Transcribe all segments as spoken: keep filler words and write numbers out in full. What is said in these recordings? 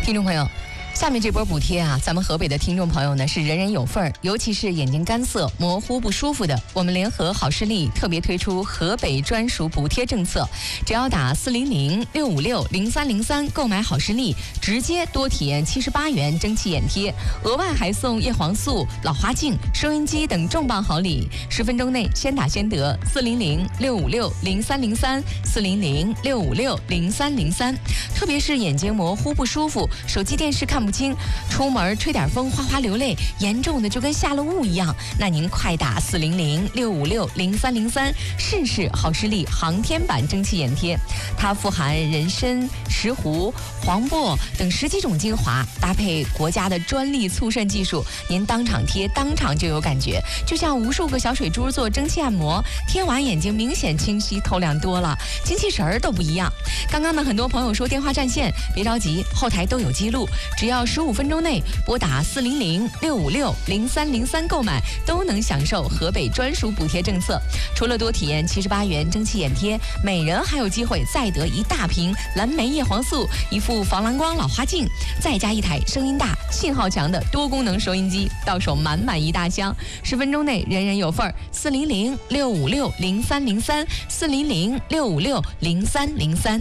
听众朋友，下面这波补贴啊，咱们河北的听众朋友呢是人人有份儿，尤其是眼睛干涩、模糊不舒服的，我们联合好视力特别推出河北专属补贴政策，只要打四零零六五六零三零三购买好视力，直接多体验七十八元蒸汽眼贴，额外还送叶黄素、老花镜、收音机等重磅好礼，十分钟内先打先得。四零零六五六零三零三，四零零六五六零三零三。特别是眼睛模糊不舒服，手机电视看不清，出门吹点风哗哗流泪，严重的就跟下了雾一样，那您快打四零零六五六零三零三试试好视力航天版蒸汽眼贴。它富含人参、石斛、黄柏等十几种精华，搭配国家的专利促渗技术，您当场贴当场就有感觉，就像无数个小水珠做蒸汽按摩，贴完眼睛明显清晰透亮多了，精气神儿都不一样。刚刚呢，很多朋友说电话占线，别着急，后台都有记录，只要十五分钟内拨打四零零六五六零三零三购买，都能享受河北专属补贴政策。除了多体验七十八元蒸汽眼贴，每人还有机会再得一大瓶蓝莓叶黄素、一副防蓝光老花镜，再加一台声音大、信号强的多功能收音机，到手满满一大箱。十分钟内人人有份儿。四零零六五六零三零三，四零零六五六零三零三。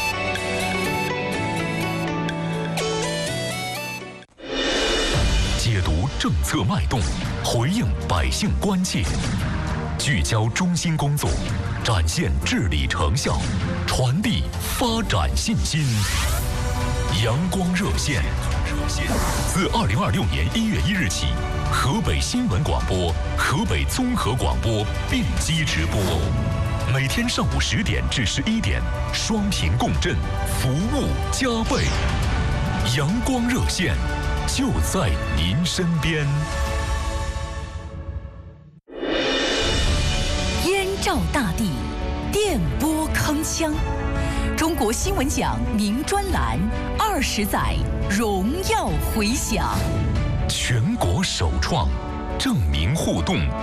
解读政策脉动，回应百姓关切，聚焦中心工作，展现治理成效，传递发展信心。阳光热线，自二零二六年一月一日起，河北新闻广播、河北综合广播并机直播，每天上午十点至十一点，双频共振，服务加倍。阳光热线，就在您身边。 燕赵大地，电波铿锵。中国新闻奖名专栏，二十载荣耀回响。 全国首创，证明互动